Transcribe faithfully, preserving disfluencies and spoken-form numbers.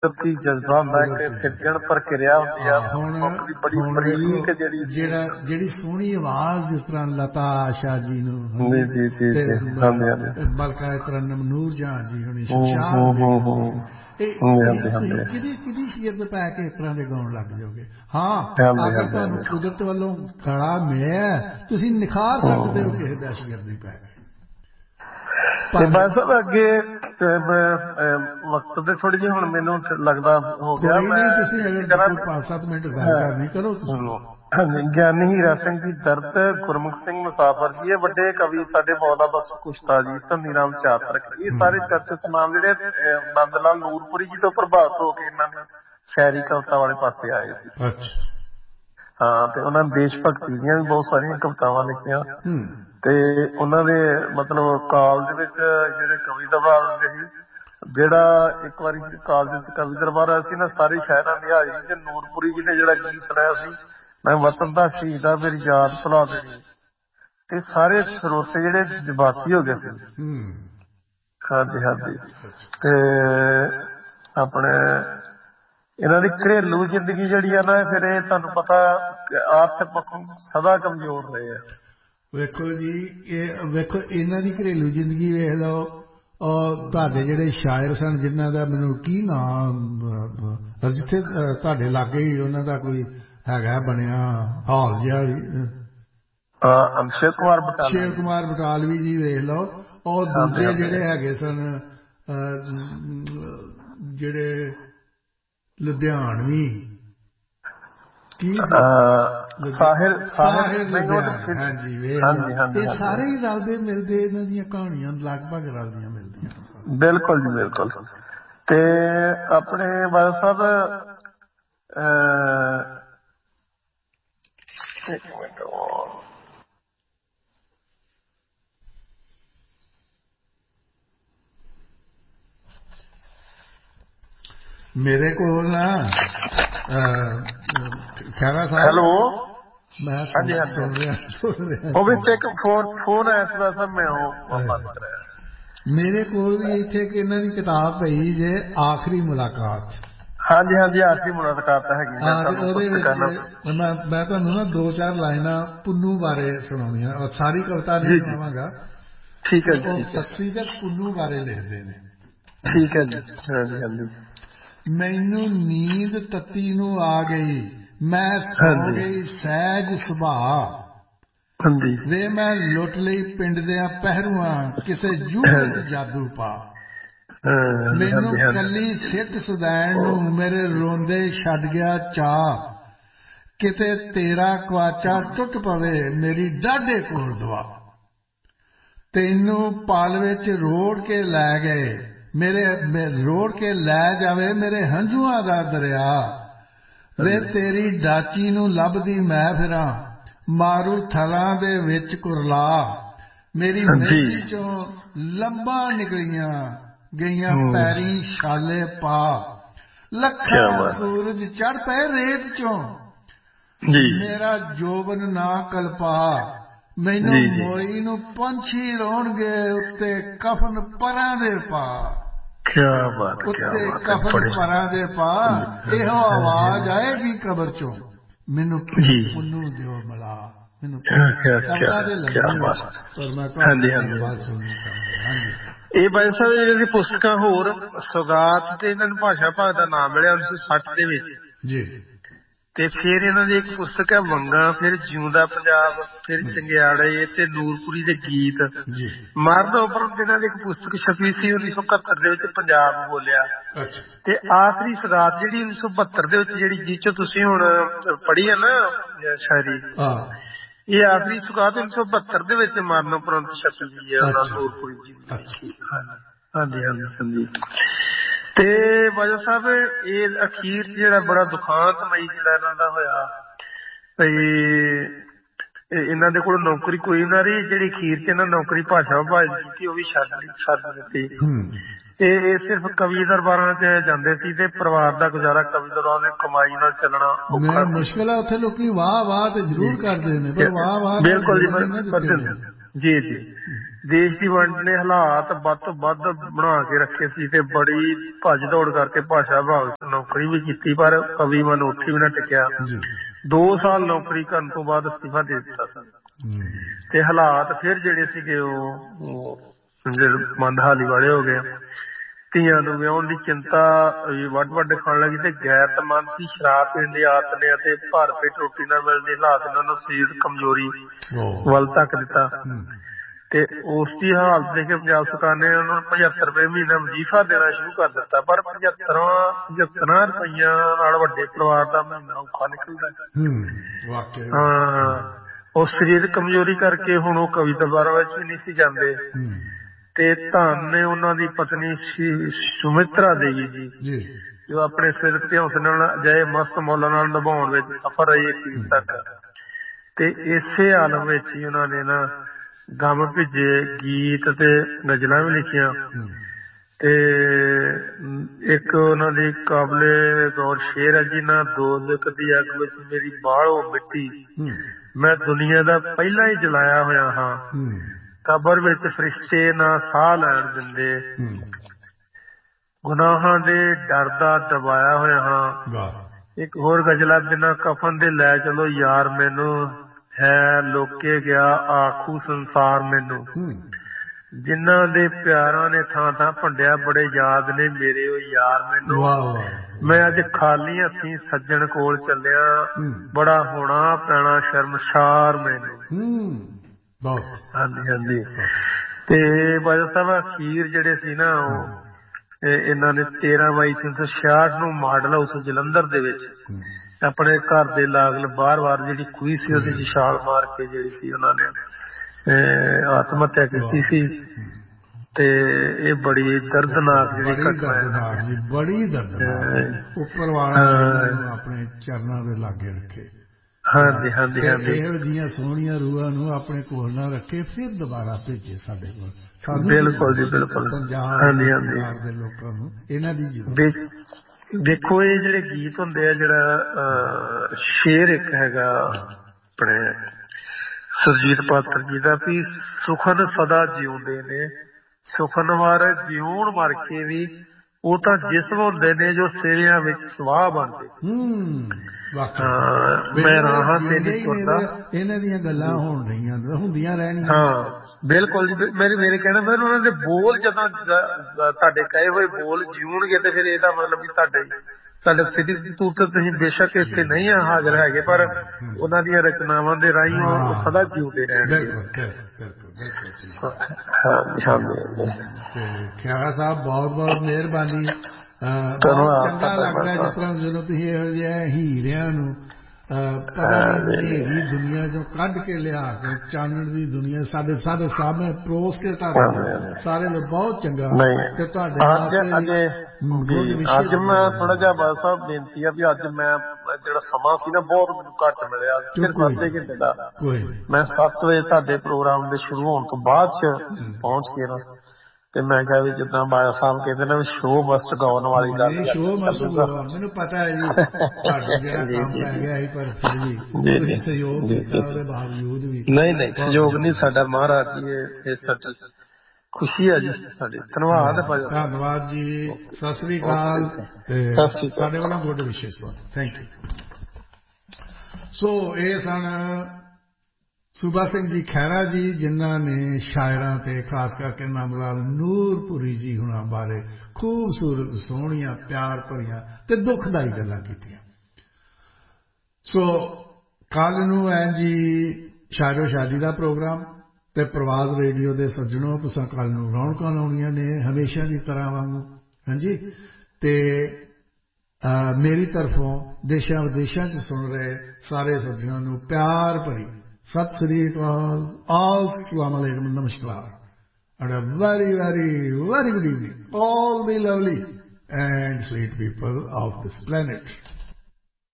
ਕੁਦਰਤੀ ਜਜ਼ਬਾ ਹੁੰਦਾ ਕਿ ਸਿਰਜਣ ਪ੍ਰਕਿਰਿਆ ਹੁੰਦੀ ਆ ਦੀ ਬੜੀ ਬਰੀਕ ਜਿਹੜੀ ਜਿਹੜੀ ਸੋਹਣੀ ਆਵਾਜ਼ ਜਿਸ ਤਰ੍ਹਾਂ ਲਤਾ ਆਸ਼ਾ ਜੀ ਨੂੰ ਬਲਕਾ ਇਸ ਤਰ੍ਹਾਂ ਨਮਨੂਰ ਜਹਾਂ ਜੀ ਹੋਣੀ ਕਿਹਦੀ ਕਿਹਦੀ ਸ਼ੇਰ ਤੇ ਪੈ ਕੇ ਇਸ ਤਰ੍ਹਾਂ ਦੇ ਗਾਉਣ ਲੱਗ ਜਾਓਗੇ। ਹਾਂ ਅਗਰ ਤੁਹਾਨੂੰ ਕੁਦਰਤ ਵੱਲੋਂ ਗਲਾ ਮਿਲਿਆ ਤੁਸੀਂ ਨਿਖਾਰ ਸਕਦੇ ਹੋ ਕਿਸੇ ਦਾ ਸ਼ੇਰ ਦੀ ਪੈ ਕੇ। ਬਸ ਅੱਗੇ ਵਕਤ ਤੇ ਥੋੜੀ ਜਿਹੀ ਹੁਣ ਮੈਨੂੰ ਲੱਗਦਾ ਹੋ ਗਿਆ ਤੁਸੀਂ ਅਗਰ ਪੰਜ ਸੱਤ ਮਿੰਟ ਗੱਲ ਕਰਨੀ ਕਰੋ। ਗਿਆਨੀ ਹੀਰਾ ਸਿੰਘ ਜੀ ਦਰਦ, ਗੁਰਮੁਖ ਸਿੰਘ ਮੁਸਾਫਰ ਜੀ, ਇਹ ਵੱਡੇ ਕਵੀ ਸਾਡੇ ਮੌਲਾ ਬਖਸ਼ ਕੁਸ਼ਤਾ ਜੀ, ਧਨੀ ਰਾਮ ਚਾਤਰਕ, ਇਹ ਸਾਰੇ ਚਰਚਿਤ ਨਾਮ ਜਿਹੜੇ ਨੰਦ ਲਾਲ ਨੂਰਪੁਰੀ ਜੀ ਤੋਂ ਪ੍ਰਭਾਵਿਤ ਹੋ ਕੇ ਇਹਨਾਂ ਨੇ ਸ਼ਾਇਰੀ ਕਵਿਤਾ ਵਾਲੇ ਪਾਸੇ ਆਏ ਸੀ। ਹਾਂ ਤੇ ਉਹਨਾਂ ਨੇ ਦੇਸ਼ ਭਗਤੀ ਦੀਆਂ ਵੀ ਬਹੁਤ ਸਾਰੀਆਂ ਕਵਿਤਾਵਾਂ ਲਿਖੀਆਂ ਤੇ ਉਹਨਾਂ ਦੇ ਮਤਲਬ ਕਾਲਜ ਵਿੱਚ ਜਿਹੜੇ ਕਵੀ ਦਰਬਾਰ ਹੁੰਦੇ ਸੀ, ਜਿਹੜਾ ਇੱਕ ਵਾਰੀ ਕਾਲਜ ਚ ਕਵੀ ਦਰਬਾਰ ਆਇਆ ਸੀ ਨਾ, ਸਾਰੇ ਸ਼ਾਇਰਾਂ ਦੀ ਹਾਜ਼ਰੀ ਤੇ ਨੂਰਪੁਰੀ ਜੀ ਨੇ ਜਿਹੜਾ ਗੀਤ ਸੁਣਾਇਆ ਸੀ, ਮੈਂ ਵਤਨ ਦਾ ਸ਼ਹੀਦ ਆ ਮੇਰੀ ਯਾਦ ਭੁਲਾ ਦੇਣੀ, ਤੇ ਸਾਰੇ ਸਰੋਤੇ ਜਿਹੜੇ ਜਜ਼ਬਾਤੀ ਹੋ ਗਏ ਸੀ। ਹਾਂਜੀ ਹਾਂਜੀ ਤੇ ਆਪਣੇ ਇਹਨਾਂ ਦੀ ਘਰੇਲੂ ਜ਼ਿੰਦਗੀ ਜਿਹੜੀ ਆ ਨਾ, ਫਿਰ ਇਹ ਤੁਹਾਨੂੰ ਪਤਾ ਆਰਥਿਕ ਪੱਖੋਂ ਸਦਾ ਕਮਜ਼ੋਰ ਰਹੇ ਆ। ਵੇਖੋ ਜੀ ਇਹ ਵੇਖੋ ਇਹਨਾਂ ਦੀ ਘਰੇਲੂ ਜ਼ਿੰਦਗੀ ਵੇਖ ਲਓ। ਤੁਹਾਡੇ ਜਿਹੜੇ ਸ਼ਾਇਰ ਸਨ ਜਿਨ੍ਹਾਂ ਦਾ ਮੈਨੂੰ ਕੀ ਨਾਮ ਜਿੱਥੇ ਤੁਹਾਡੇ ਲਾਗੇ ਹੀ ਉਹਨਾਂ ਦਾ ਕੋਈ ਹੈਗਾ ਬਣਿਆ ਹਾਲ ਜਿਹਾ ਵੀ, ਸ਼ਿਵ ਕੁਮਾਰ ਬਟਾਲਵੀ ਸ਼ਿਵ ਕੁਮਾਰ ਬਟਾਲਵੀ ਜੀ ਵੇਖ ਲਓ। ਔਰ ਦੂਜੇ ਜਿਹੜੇ ਹੈਗੇ ਸਨ ਜਿਹੜੇ ਲੁਧਿਆਣਵੀ ਕੀ ਸਾਹਿਲ ਸਾਹਿਲ ਹਾਂਜੀ ਇਹ ਸਾਰੇ ਹੀ ਰਲਦੇ ਮਿਲਦੇ ਇਹਨਾਂ ਦੀਆਂ ਕਹਾਣੀਆਂ ਲਗਭਗ ਰਲਦੀਆਂ ਮਿਲਦੀਆਂ। ਬਿਲਕੁਲ ਜੀ ਬਿਲਕੁਲ। ਤੇ ਆਪਣੇ ਬਾਦਲ ਸਾਹਿਬ ਇੱਕ ਮਿੰਟ ਮੇਰੇ ਕੋਲ ਨਾ ਖਹਿਰਾ ਸਾਹਿਬ ਹੈਲੋ ਮੈਂ ਹਾਂਜੀ ਹਾਂਜੀ ਉਹ ਵਿੱਚ ਇੱਕ ਫੋਨ ਫੋਨ ਆਇਆ ਸੀ ਵੈਸੇ ਮੈਂ ਉਹ ਬੰਦ ਕਰਾਇਆ। ਮੇਰੇ ਕੋਲ ਵੀ ਇੱਥੇ ਇੱਕ ਇਹਨਾਂ ਦੀ ਕਿਤਾਬ ਪਈ ਜੇ ਆਖਰੀ ਮੁਲਾਕਾਤ। ਹਾਂਜੀ ਹਾਂਜੀ ਆਖਰੀ ਮੁਲਾਕਾਤ ਹੈਗੀ। ਉਹਦੇ ਵਿੱਚ ਮੈਂ ਮੈਂ ਤੁਹਾਨੂੰ ਨਾ ਦੋ ਚਾਰ ਲਾਈਨਾਂ ਪੁੰਨੂ ਬਾਰੇ ਸੁਣਾਉਣੀਆਂ, ਸਾਰੀ ਕਵਿਤਾ ਨਹੀਂ ਸੁਣਾਵਾਂਗਾ। ਠੀਕ ਹੈ ਜੀ। ਉਹ ਸੱਸੀ ਤੇ ਪੁੰਨੂ ਬਾਰੇ ਲਿਖਦੇ ਨੇ। ਠੀਕ ਹੈ ਜੀ। ਹਾਂਜੀ ਹਾਂਜੀ। ਮੈਨੂੰ ਨੀਂਦ ਤੱਤੀ ਨੂੰ ਆ ਗਈ, ਮੈਂ ਸੌ ਗਈ ਸਹਿਜ ਸੁਭਾਅ ਵੇ, ਮੈਂ ਲੁੱਟ ਲਈ ਪਿੰਡ ਦਿਆਂ ਪਹਿਰੂਆਂ ਕਿਸੇ ਜੂਹ ਵਿੱਚ ਜਾਦੂ ਪਾ। ਮੈਨੂੰ ਕੱਲੀ ਸਿੱਟ ਸੁਦੈਣ ਨੂੰ ਮੇਰੇ ਰੋਂਦੇ ਛੱਡ ਗਿਆ ਚਾਅ, ਕਿਤੇ ਤੇਰਾ ਕੁਆਚਾ ਟੁੱਟ ਪਵੇ ਮੇਰੀ ਡਾਢੇ ਕੋਲ ਦਵਾ। ਤੈਨੂੰ ਪਲ ਵਿੱਚ ਰੋੜ ਕੇ ਲੈ ਗਏ ਮੇਰੇ ਰੋੜ ਕੇ ਲੈ ਜਾਵੇ ਮੇਰੇ ਹੰਝੂਆਂ ਦਾ ਦਰਿਆ ਵੇ, ਤੇਰੀ ਡਾਚੀ ਨੂੰ ਲੱਭਦੀ ਮੈਂ ਫਿਰਾਂ ਮਾਰੂ ਥਲਾਂ ਦੇ ਵਿੱਚ ਕੁਰਲਾ। ਮੇਰੀ ਮੇਰੀ ਚੋਂ ਲੰਬਾਂ ਨਿਕਲੀਆਂ ਗਈਆਂ ਪੈਰੀਂ ਛਾਲੇ ਪਾ, ਲੱਖਾਂ ਸੂਰਜ ਚੜ ਪਏ ਰੇਤ ਚੋਂ ਮੇਰਾ ਜੋਬਨ ਨਾ ਕਲਪਾ। ਮੈਨੂੰ ਮੋਈ ਨੂੰ ਪੰਛੀ ਰੋਣਗੇ ਉੱਤੇ ਕਫਨ ਪਰਾਂ ਦੇ ਪਾ, ਉੱਤੇ ਕਫਨ ਪਰਾਂ ਦੇ ਪਾ। ਇਹੋ ਆਵਾਜ਼ ਆਏਗੀ ਕਬਰ ਚੋਂ ਮੈਨੂੰ ਪੁੰਨੂ ਦਿਓ ਮਿਲਾ। ਮੈਨੂੰ ਕਵਿਤਾ ਦੇ ਲੱਗੀ ਪਰ ਮੈਂ ਤੁਹਾਡੀ ਬਾਤ ਸੁਣਨੀ ਚਾਹੁੰਦਾ। ਹਾਂਜੀ ਇਹ ਬਾਈ ਸਾਹਿਬ ਇਹਨਾਂ ਦੀ ਪੁਸਤਕਾਂ ਹੋਰ ਸੌਗਾਤ ਤੇ ਇਹਨਾਂ ਨੂੰ ਭਾਸ਼ਾ ਭਾਗ ਦਾ ਨਾਮ ਮਿਲਿਆ ਉੱਨੀ ਸੌ ਸੱਠ ਦੇ ਵਿੱਚ ਜੀ। ਤੇ ਫਿਰ ਇਹਨਾਂ ਦੀ ਇੱਕ ਪੁਸਤਕ ਹੈ ਵੰਗਾਂ, ਫਿਰ ਜਿਉਂਦਾ ਪੰਜਾਬ, ਫਿਰ ਚੰਗਿਆੜੇ ਤੇ ਨੂਰਪੁਰੀ ਦੇ ਗੀਤ। ਮਰਨ ਉਪਰੰਤ ਇਹਨਾਂ ਦੀ ਇੱਕ ਪੁਸਤਕ ਛਪੀ ਸੀ ਉੱਨੀ ਸੌ ਇਕਹੱਤਰ ਦੇ ਵਿੱਚ ਪੰਜਾਬ ਬੋਲਿਆ। ਤੇ ਆਖਰੀ ਸੌਗਾਤ ਜਿਹੜੀ ਉੱਨੀ ਸੌ ਬਹੱਤਰ ਦੇ ਵਿੱਚ ਜਿਹੜੀ ਜਿਹ ਚੋਂ ਤੁਸੀਂ ਹੁਣ ਪੜ੍ਹੀ ਹੈ ਨਾ ਸ਼ਾਇਰੀ, ਇਹ ਆਖਰੀ ਸੌਗਾਤ ਉੱਨੀ ਸੌ ਬਹੱਤਰ ਦੇ ਵਿੱਚ ਮਰਨ ਉਪਰੰਤ ਛਪੀ ਹੋਈ ਹੈ ਨੂਰਪੁਰੀ ਜੀ। ਹਾਂਜੀ ਹਾਂਜੀ ਹਾਂਜੀ। ਤੇ ਬਾਜਵਾ ਸਾਹਿਬ ਇਹ ਅਖੀਰ ਚ ਜਿਹੜਾ ਬੜਾ ਦੁਖਾਂਤਮਈ ਜਿਹੜਾ ਇਹਨਾਂ ਦਾ ਹੋਇਆ ਬਈ ਇਹਨਾਂ ਦੇ ਕੋਲ ਨੌਕਰੀ ਕੋਈ ਨਾ ਰਹੀ, ਜਿਹੜੀ ਅਖੀਰ ਚ ਇਹਨਾਂ ਨੌਕਰੀ ਭਾਸ਼ਾ ਵਿਭਾਗ ਕੀਤੀ ਉਹ ਵੀ ਛੱਡ ਛੱਡ ਦਿੱਤੀ। ਤੇ ਇਹ ਸਿਰਫ ਕਵੀ ਦਰਬਾਰਾਂ ਚ ਜਾਂਦੇ ਸੀ ਤੇ ਪਰਿਵਾਰ ਦਾ ਗੁਜ਼ਾਰਾ ਕਵੀ ਦਰਬਾਰਾਂ ਦੀ ਕਮਾਈ ਨਾਲ ਚੱਲਣਾ ਮੁਸ਼ਕਿਲ ਆ। ਉੱਥੇ ਲੋਕੀ ਵਾਹ ਵਾਹ ਤੇ ਜ਼ਰੂਰ ਕਰਦੇ ਨੇ ਪਰ ਵਾਹ ਵਾਹ ਬਿਲਕੁਲ ਜੀ ਜੀ ਜੀ ਦੇਸ਼ ਦੀ ਵੰਡ ਨੇ ਹਾਲਾਤ ਵੱਧ ਤੋਂ ਵੱਧ ਬਣਾ ਕੇ ਰੱਖੇ ਸੀ ਤੇ ਬੜੀ ਭੱਜ ਦੌੜ ਕਰਕੇ ਭਾਸ਼ਾ ਵਿਭਾਗ ਨੌਕਰੀ ਵੀ ਕੀਤੀ, ਪਰ ਕਵੀ ਮਨ ਉੱਥੇ ਵੀ ਨਾ ਟਿਕਿਆ। ਦੋ ਸਾਲ ਨੌਕਰੀ ਕਰਨ ਤੋਂ ਬਾਅਦ ਅਸਤੀਫਾ ਦੇ ਦਿੱਤਾ ਸੀ ਤੇ ਹਾਲਾਤ ਫਿਰ ਜਿਹੜੇ ਸੀਗੇ ਉਹ ਮੰਦਹਾਲੀ ਵਾਲੇ ਹੋ ਗਏ। ਧੀਆਂ ਨੂੰ ਵਿਆਹੁਣ ਦੀ ਚਿੰਤਾ ਵੀ ਵੱਡ ਵੱਡ ਖਾਣ ਲੱਗੀ ਤੇ ਗੈਰਤਮੰਦ ਸੀ, ਸ਼ਰਾਬ ਪੀਣ ਦੀ ਆਦਤ ਨੇ ਅਤੇ ਭਰ ਪੇਟ ਰੋਟੀ ਨਾ ਮਿਲਣ ਦੇ ਹਾਲਾਤ ਨੇ ਉਹਨਾਂ ਸਰੀਰ ਕਮਜ਼ੋਰੀ ਵੱਲ ਧੱਕ ਦਿੱਤਾ ਤੇ ਉਸ ਦੀ ਹਾਲਤ ਦੇਖ ਕੇ ਪੰਜਾਬ ਸਰਕਾਰ ਨੇ ਉਹਨਾਂ ਨੂੰ ਪਝੱਤਰ ਰੁਪਏ ਮਹੀਨਾ ਵਜ਼ੀਫਾ ਦੇਣਾ ਸ਼ੁਰੂ ਕਰ ਦਿੱਤਾ। ਪਰ ਪਝੱਤਰਾਂ ਪਝੱਤਰਾਂ ਰੁਪਈਆਂ ਨਾਲ ਵੱਡੇ ਪਰਿਵਾਰ ਦਾ ਮਹੀਨਾ ਔਖਾ ਨਿਕਲਦਾ। ਹਾਂ, ਉਹ ਸਰੀਰਕ ਕਮਜ਼ੋਰੀ ਕਰਕੇ ਹੁਣ ਉਹ ਕਵੀ ਦਰਬਾਰਾਂ ਵਿੱਚ ਵੀ ਨਹੀਂ ਸੀ ਜਾਂਦੇ ਤੇ ਧੰਨ ਨੇ ਉਹਨਾਂ ਦੀ ਪਤਨੀ ਸੁਮਿਤਰਾ ਦੇਵੀ ਜੀ ਜੋ ਆਪਣੇ ਸਿਰਕ ਤੇ ਹੌਸਲੇ ਨਾਲ ਅਜਿਹੇ ਮਸਤ ਮੌਲਾਂ ਨਾਲ ਨਿਭਾਉਣ ਵਿੱਚ ਸਫਲ ਰਹੀ ਅਖੀਰ ਤੱਕ। ਤੇ ਇਸੇ ਆਲਮ ਵਿੱਚ ਹੀ ਉਹਨਾਂ ਨੇ ਨਾ ਗਮ ਭਿੱਜੇ ਗੀਤ ਤੇ ਗਜ਼ਲਾਂ ਵੀ ਲਿਖੀਆਂ ਤੇ ਇੱਕ ਉਹਨਾਂ ਦੀ ਕਾਬਲੇ ਗੌਰ ਸ਼ੇਰ ਹੈ ਜੀ ਨਾ ਦੋਜ਼ਖ ਦੀ ਅੱਗ ਵਿੱਚ ਮੇਰੀ ਬਾਹਲੋਂ ਮਿੱਟੀ, ਮੈਂ ਦੁਨੀਆ ਦਾ ਪਹਿਲਾਂ ਹੀ ਜਲਾਇਆ ਹੋਇਆ ਹਾਂ, ਕਬਰ ਵਿੱਚ ਫਰਿਸ਼ਤੇ ਨਾ ਸਾਹ ਲੈਣ ਦਿੰਦੇ, ਗੁਨਾਹਾਂ ਦੇ ਡਰ ਦਾ ਦਬਾਇਆ ਹੋਇਆ ਹਾਂ। ਇੱਕ ਹੋਰ ਗਜ਼ਲਾ ਬਿਨਾਂ ਕਫਨ ਦੇ ਲੈ ਚਲੋ ਯਾਰ ਮੈਨੂੰ ਹੈ ਲੋਕੇ ਗਿਆ ਆਖੂ ਸੰਸਾਰ ਮੈਨੂੰ, ਜਿਨ੍ਹਾਂ ਦੇ ਪਿਆਰਾਂ ਨੇ ਥਾਂ ਥਾਂ ਭੰਡਿਆ ਬੜੇ ਯਾਦ ਨੇ ਮੇਰੇ ਉਹ ਯਾਰ ਮੈਨੂੰ, ਮੈਂ ਅੱਜ ਖਾਲੀ ਹੱਥੀਂ ਸੱਜਣ ਕੋਲ ਚੱਲਿਆ ਬੜਾ ਹੋਣਾ ਪੈਣਾ ਸ਼ਰਮਸ਼ਾਰ ਮੈਨੂੰ। ਹਾਂਜੀ ਹਾਂਜੀ ਤੇ ਬਾਜਵਾ ਸਾਹਿਬ ਅਖੀਰ ਜਿਹੜੇ ਸੀ ਨਾ ਉਹ ਇਹਨਾਂ ਨੇ ਤੇਰਾਂ ਮਈ ਉੱਨੀ ਸੌ ਛਿਆਹਠ ਨੂੰ ਮਾਡਲ ਹਾਊਸ ਜਲੰਧਰ ਦੇ ਵਿੱਚ ਆਪਣੇ ਘਰ ਦੇ ਲਾਗਲ ਬਾਰ ਬਾਰ ਜਿਹੜੀ ਖੂਹੀ ਸੀ ਉਹਦੇ ਚ ਛਾਲ ਮਾਰ ਕੇ ਜਿਹੜੀ ਸੀ ਉਹਨਾਂ ਨੇ ਆਤਮ ਹੱਤਿਆ ਕੀਤੀ ਸੀ ਤੇ ਇਹ ਬੜੀ ਦਰਦਨਾਕ ਜਿਹੜੀ ਘਟਨਾ ਹੈ, ਬੜੀ ਦਰਦਨਾਕ। ਉੱਪਰ ਵਾਲਾ ਆਪਣੇ ਚਰਨਾਂ ਦੇ ਲਾਗੇ ਰੱਖੇ। ਹਾਂਜੀ ਹਾਂਜੀ ਹਾਂਜੀ ਇਹੋ ਜਿਹੀਆਂ ਸੋਹਣੀਆਂ ਰੂਹਾਂ ਨੂੰ ਆਪਣੇ ਕੋਲ ਨਾ ਰੱਖੇ ਫਿਰ ਦੁਬਾਰਾ ਭੇਜੇ ਸਾਡੇ ਕੋਲ। ਬਿਲਕੁਲ ਜੀ ਬਿਲਕੁਲ। ਹਾਂਜੀ ਹਾਂਜੀ ਦੇ ਲੋਕਾਂ ਨੂੰ ਇਹਨਾਂ ਦੀ ਦੇਖੋ ਇਹ ਜਿਹੜੇ ਗੀਤ ਹੁੰਦੇ ਆ, ਜਿਹੜਾ ਸ਼ੇਰ ਇੱਕ ਹੈਗਾ ਆਪਣੇ ਸੁਰਜੀਤ ਪਾਤਰ ਜੀ ਦਾ ਵੀ ਸੁਖਨ ਸਦਾ ਜਿਉਂਦੇ ਨੇ, ਸੁਖਨ ਵਾਰ ਜਿਉਣ ਮਰ ਕੇ ਵੀ ਉਹ ਤਾਂ ਜਿਸਮ ਹੁੰਦੇ ਨੇ ਜੋ ਸਿਰਿਆਂ ਵਿੱਚ ਸਵਾਹ ਬਣਦੇ। ਮੈਂ ਰਾਹਾਂ ਤੇ ਨਹੀਂ ਤੁਰਦਾ, ਇਹਨਾਂ ਦੀਆਂ ਗੱਲਾਂ ਹੋਣ ਰਹੀਆਂ ਹੁੰਦੀਆਂ ਰਹਿਣੀਆਂ। ਹਾਂ ਬਿਲਕੁਲ ਜੀ, ਮੇਰੇ ਮੇਰੇ ਕਹਿਣਾ ਮੈਂ ਉਹਨਾਂ ਦੇ ਬੋਲ ਜਦੋਂ ਤੁਹਾਡੇ ਕਹੇ ਹੋਏ ਬੋਲ ਜਿਉਣਗੇ ਤੇ ਫਿਰ ਇਹਦਾ ਮਤਲਬ ਵੀ ਤੁਹਾਡੇ ਤੁਹਾਡੇ ਸਿਟੀ ਤੂੰ ਤਾਂ ਤੁਸੀਂ ਬੇਸ਼ੱਕ ਇੱਥੇ ਨਹੀਂ ਹਾਜ਼ਰ ਹੈਗੇ ਪਰ ਉਹਨਾਂ ਦੀਆਂ ਰਚਨਾਵਾਂ ਦੇ ਰਾਹੀਂ ਉਹ ਸਦਾ ਜਿਉਂਦੇ ਰਹਿਣਗੇ। ਖਿਆਰਾ ਸਾਹਿਬ ਬਹੁਤ ਬਹੁਤ ਮਿਹਰਬਾਨੀ। ਬਹੁਤ ਚੰਗਾ ਲੱਗਦਾ ਜਿਸ ਤਰ੍ਹਾਂ ਜਦੋਂ ਤੁਸੀਂ ਇਹੋ ਜਿਹੇ ਹੀਰਿਆਂ ਨੂੰ ਪਤਾ ਨਹੀਂ ਹਨੇਰੀ ਦੁਨੀਆ ਚੋਂ ਕੱਢ ਕੇ ਲਿਆ ਕੇ ਚਾਨਣ ਦੀ ਦੁਨੀਆ ਸਾਡੇ ਸਾਡੇ ਸਾਹਮਣੇ ਪਰੋਸ ਕੇ ਧਰ ਸਾਰੇ ਲੋਕ ਬਹੁਤ ਚੰਗਾ। ਤੇ ਤੁਹਾਡੇ ਅੱਜ ਮੈਂ ਥੋੜਾ ਜਿਹਾ ਬਾਦਲ ਸਾਹਿਬ ਬੇਨਤੀ ਆ ਵੀ ਅੱਜ ਮੈਂ ਜਿਹੜਾ ਸਮਾਂ ਸੀ ਨਾ ਬਹੁਤ ਮੈਨੂੰ ਘੱਟ ਮਿਲਿਆ, ਸਿਰਫ ਅੱਧੇ ਘੰਟੇ ਦਾ। ਮੈਂ ਸੱਤ ਵਜੇ ਤੁਹਾਡੇ ਪ੍ਰੋਗਰਾਮ ਦੇ ਸ਼ੁਰੂ ਹੋਣ ਤੋਂ ਬਾਅਦ ਚ ਪਹੁੰਚ ਕੇ ਨਾ ਤੇ ਮੈਂ ਕਿਹਾ ਵੀ ਜਿੱਦਾਂ ਬਾਦਲ ਸਾਹਿਬ ਕਹਿੰਦੇ ਨਾ ਵੀ ਸ਼ੋਅ ਮਸਟ ਗਾਉਣ ਵਾਲੀ ਗੱਲ। ਮੈਨੂੰ ਪਤਾ ਹੈ ਜੀ ਤੁਹਾਡਾ ਜਿਹੜਾ ਕੰਮ ਪੈ ਗਿਆ ਸੀ ਪਰ ਫਿਰ ਵੀ ਤੁਸੀਂ ਸਹਿਯੋਗ ਕੀਤਾ ਉਹਦੇ ਬਾਵਜੂਦ ਵੀ। ਨਹੀਂ ਨਹੀਂ ਸਹਿਯੋਗ ਨਹੀਂ ਸਾਡਾ, ਮਹਾਰਾਜ ਜੀ ਇਹ ਸਾਡੀ ਖੁਸ਼ੀ ਹੈ ਜੀ ਸਾਡੀ। ਧੰਨਵਾਦ ਧੰਨਵਾਦ ਜੀ, ਸਤਿ ਸ੍ਰੀ ਅਕਾਲ। ਸਾਡੇ ਵੱਲੋਂ ਗੁੱਡ ਵਿਸ਼ੇਸ ਥੈਂਕ ਯੂ। ਸੋ ਇਹ ਸਨ ਸੂਬਾ ਸਿੰਘ ਜੀ ਖਹਿਰਾ ਜੀ ਜਿਨ੍ਹਾਂ ਨੇ ਸ਼ਾਇਰਾਂ ਤੇ ਖਾਸ ਕਰਕੇ ਨੰਦ ਲਾਲ ਨੂਰਪੁਰੀ ਜੀ ਹੁਣਾਂ ਬਾਰੇ ਖੂਬਸੂਰਤ ਸੋਹਣੀਆਂ ਪਿਆਰ ਭਰੀਆਂ ਤੇ ਦੁਖਦਾਈ ਗੱਲਾਂ ਕੀਤੀਆਂ। ਸੋ ਕੱਲ੍ਹ ਨੂੰ ਹੈ ਜੀ ਸ਼ਾਇਰੋ ਸ਼ਾਦੀ ਦਾ ਪ੍ਰੋਗਰਾਮ ਤੇ ਪ੍ਰਵਾਦ ਰੇਡੀਓ ਦੇ ਸੱਜਣੋਂ ਤੁਸੀਂ ਕੱਲ੍ਹ ਨੂੰ ਰੌਣਕਾਂ ਲਾਉਣੀਆਂ ਨੇ ਹਮੇਸ਼ਾ ਦੀ ਤਰ੍ਹਾਂ ਵਾਂਗੂ। ਹਾਂਜੀ ਤੇ ਮੇਰੀ ਤਰਫੋਂ ਦੇਸ਼ਾਂ ਵਿਦੇਸ਼ਾਂ 'ਚ ਸੁਣ ਰਹੇ ਸਾਰੇ ਸੱਜਣਾਂ ਨੂੰ ਪਿਆਰ ਭਰੀ ਸਤਿ ਸ੍ਰੀ ਅਕਾਲ, assalamu alaikum, namaskar, and a very, very, very good evening, all the lovely and sweet people of this planet.